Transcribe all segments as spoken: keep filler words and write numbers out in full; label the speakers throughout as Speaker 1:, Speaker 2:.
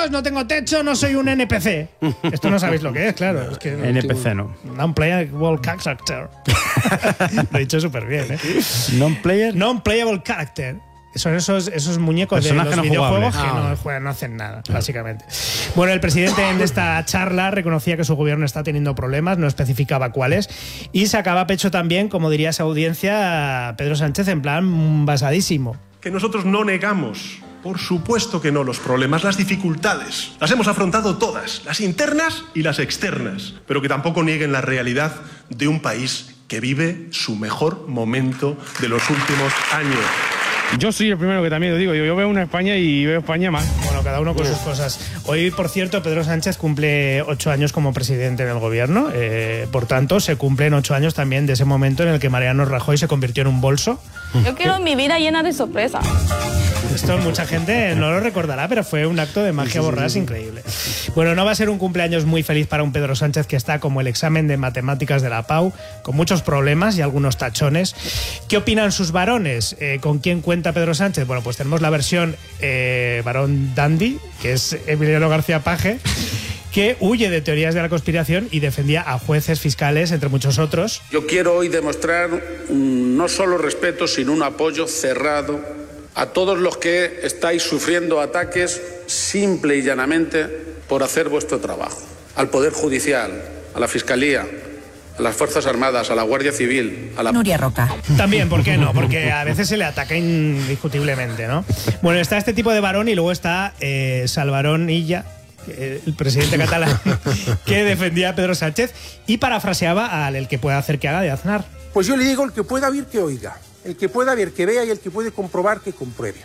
Speaker 1: Dios, no tengo techo, no soy un N P C. Esto no sabéis lo que es, claro. Es que
Speaker 2: N P C no.
Speaker 1: Non-playable character. Lo he dicho súper bien, ¿eh?
Speaker 2: Non-player.
Speaker 1: Non-playable character. Son esos, esos muñecos de
Speaker 2: Personaje
Speaker 1: los
Speaker 2: no
Speaker 1: videojuegos
Speaker 2: jugable.
Speaker 1: que
Speaker 2: Ah.
Speaker 1: no juegan, no hacen nada, básicamente. Bueno, el presidente en esta charla reconocía que su gobierno está teniendo problemas, no especificaba cuáles, y sacaba a pecho también, como diría esa audiencia, a Pedro Sánchez en plan basadísimo.
Speaker 3: Que nosotros no negamos, por supuesto que no, los problemas, las dificultades. Las hemos afrontado todas, las internas y las externas, pero que tampoco nieguen la realidad de un país que vive su mejor momento de los últimos años.
Speaker 4: Yo soy el primero que también lo digo. Yo, yo veo una España y veo España mal.
Speaker 1: Bueno, cada uno con sus cosas. Hoy, por cierto, Pedro Sánchez cumple ocho años como presidente en el gobierno. Eh, por tanto, se cumplen ocho años también de ese momento en el que Mariano Rajoy se convirtió en un bolso.
Speaker 5: Yo quiero mi vida llena de sorpresas.
Speaker 1: Esto mucha gente no lo recordará, pero fue un acto de magia borrás increíble. Bueno, no va a ser un cumpleaños muy feliz para un Pedro Sánchez que está como el examen de matemáticas de la Pau, con muchos problemas y algunos tachones. ¿Qué opinan sus varones? Eh, ¿Con quién cuenta Pedro Sánchez? Bueno, pues tenemos la versión eh, varón dandy, que es Emiliano García Paje, que huye de teorías de la conspiración y defendía a jueces, fiscales, entre muchos otros.
Speaker 6: Yo quiero hoy demostrar un, no solo respeto, sino un apoyo cerrado a todos los que estáis sufriendo ataques simple y llanamente por hacer vuestro trabajo. Al Poder Judicial, a la Fiscalía, a las Fuerzas Armadas, a la Guardia Civil, a la...
Speaker 7: Nuria Roca.
Speaker 1: También, ¿por qué no? Porque a veces se le ataca indiscutiblemente, ¿no? Bueno, está este tipo de varón y luego está eh, Salvarón Illa, el presidente catalán, que defendía a Pedro Sánchez y parafraseaba al el que pueda hacer que haga de Aznar.
Speaker 8: Pues yo le digo, el que pueda ver que oiga, el que pueda ver que vea y el que puede comprobar que compruebe.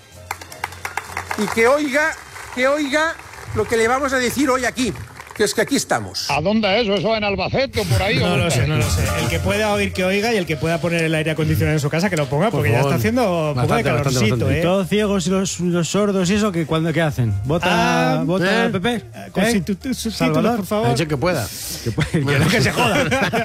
Speaker 8: Y que oiga, que oiga lo que le vamos a decir hoy aquí, que es que aquí estamos.
Speaker 9: ¿A dónde es eso? ¿Eso en Albacete o por ahí?
Speaker 1: No lo sé, no lo sé. El que pueda oír que oiga y el que pueda poner el aire acondicionado en su casa que lo ponga, porque ya está haciendo un poco de calorcito, ¿eh?
Speaker 2: Y todos ciegos y los, los sordos y eso, ¿que cuando qué hacen? ¿Vota,
Speaker 1: Ah,
Speaker 2: vota
Speaker 1: ¿eh?
Speaker 2: al P P?
Speaker 1: Con
Speaker 2: ¿Eh?
Speaker 1: subtítulos,
Speaker 2: Salvador,
Speaker 1: por favor.
Speaker 10: Ha dicho que pueda.
Speaker 2: Que, puede,
Speaker 1: Que no, que se joda.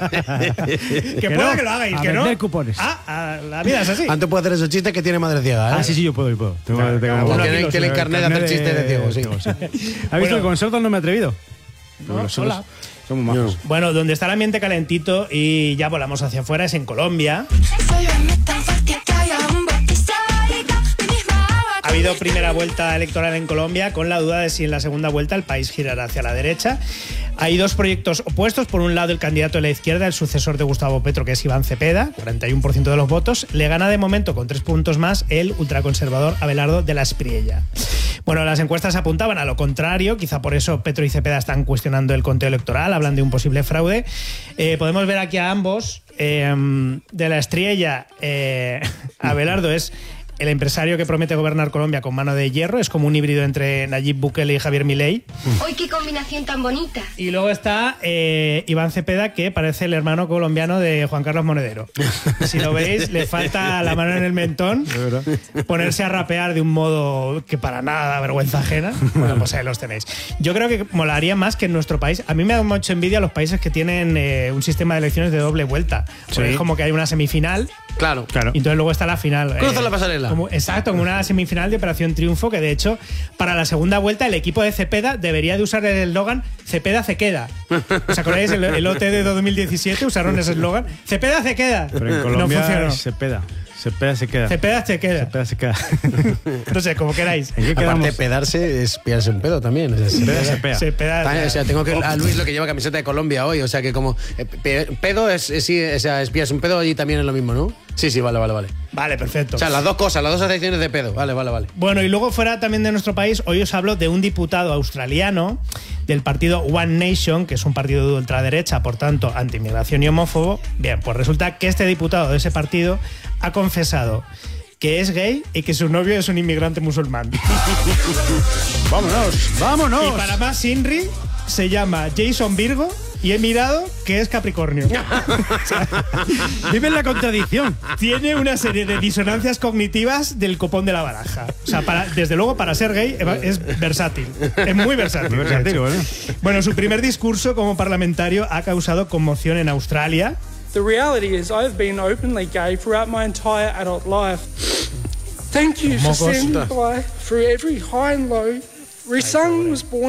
Speaker 1: que pueda
Speaker 2: no,
Speaker 1: que lo haga y
Speaker 2: a
Speaker 1: que no.
Speaker 2: vender cupones.
Speaker 1: Ah, ah, la vida es así.
Speaker 10: Antes puede hacer esos chistes que tiene madre ciega, ¿eh?
Speaker 2: Ah, sí, sí, yo puedo, yo puedo. Tengo,
Speaker 1: Claro,
Speaker 2: tengo-
Speaker 1: claro,
Speaker 2: tengo-
Speaker 10: Tiene
Speaker 1: amigos,
Speaker 10: que el carnet de hacer chistes de ciego, sí.
Speaker 2: tengo, sí. ¿Has visto
Speaker 1: Bueno.
Speaker 2: que con sordos no me he atrevido?
Speaker 1: No,
Speaker 2: Los
Speaker 1: hola.
Speaker 2: sordos son muy majos.
Speaker 1: Bueno, donde está el ambiente calentito y ya volamos hacia afuera es en Colombia. Ha habido primera vuelta electoral en Colombia con la duda de si en la segunda vuelta el país girará hacia la derecha. Hay dos proyectos opuestos. Por un lado, el candidato de la izquierda, el sucesor de Gustavo Petro, que es Iván Cepeda, cuarenta y uno por ciento de los votos. Le gana de momento con tres puntos más el ultraconservador Abelardo de la Espriella. Bueno, las encuestas apuntaban a lo contrario. Quizá por eso Petro y Cepeda están cuestionando el conteo electoral, hablan de un posible fraude. Eh, podemos ver aquí a ambos. Eh, de la Espriella, eh, Abelardo es el empresario que promete gobernar Colombia con mano de hierro. Es como un híbrido entre Nayib Bukele y Javier Milei.
Speaker 11: ¡Uy, qué combinación tan bonita!
Speaker 1: Y luego está eh, Iván Cepeda, que parece el hermano colombiano de Juan Carlos Monedero. Si lo veis, le falta la mano en el mentón, ponerse a rapear de un modo que para nada da vergüenza ajena. Bueno, pues ahí los tenéis. Yo creo que molaría más que en nuestro país. A mí me da mucha envidia los países que tienen eh, un sistema de elecciones de doble vuelta. Porque
Speaker 10: Sí.
Speaker 1: es como que hay una semifinal.
Speaker 10: Claro.
Speaker 2: Claro.
Speaker 1: Y entonces luego está la final.
Speaker 10: Cruza la pasarela.
Speaker 1: Como, exacto, como una semifinal de Operación Triunfo, que de hecho, para la segunda vuelta, el equipo de Cepeda debería de usar el eslogan Cepeda se queda. ¿Os acordáis? El, el O T de dos mil diecisiete usaron ese eslogan. Cepeda se queda.
Speaker 2: Pero en
Speaker 1: no
Speaker 2: Colombia
Speaker 1: funcionó.
Speaker 2: se peda. Se peda, se queda.
Speaker 1: Cepeda se queda.
Speaker 2: Cepeda se queda.
Speaker 1: No sé, como queráis.
Speaker 2: ¿En qué
Speaker 10: Aparte,
Speaker 2: quedamos?
Speaker 10: pedarse es pillarse un pedo también. O sea, se
Speaker 2: Cepeda
Speaker 10: peda.
Speaker 2: se peda.
Speaker 1: Cepeda,
Speaker 10: También, o sea, tengo que a Luis lo que lleva camiseta de Colombia hoy, o sea que como eh, pe- pedo es, es sí, o sea, es pillarse un pedo y también es lo mismo, ¿no? Sí, sí, vale, vale, vale.
Speaker 1: Vale, perfecto.
Speaker 10: O sea, las dos cosas, las dos acepciones de pedo. Vale, vale, vale.
Speaker 1: Bueno, y luego fuera también de nuestro país, hoy os hablo de un diputado australiano del partido One Nation, que es un partido de ultraderecha, por tanto, anti-inmigración y homófobo. Bien, pues resulta que este diputado de ese partido ha confesado que es gay y que su novio es un inmigrante musulmán.
Speaker 2: ¡Vámonos! ¡Vámonos!
Speaker 1: Y para más Inri, se llama Jason Virgo y he mirado que es Capricornio. O sea,
Speaker 2: Vive en la contradicción.
Speaker 1: tiene una serie de disonancias cognitivas del copón de la baraja. O sea, para, desde luego, para ser gay es versátil. Es muy versátil.
Speaker 2: Muy versátil,
Speaker 1: de hecho.
Speaker 2: bueno.
Speaker 1: Bueno, su primer discurso como parlamentario ha causado conmoción en Australia.
Speaker 12: The reality is I've been openly gay throughout my entire adult life. Thank you for
Speaker 1: Mocos.
Speaker 12: standing by through every high and low. Risang was born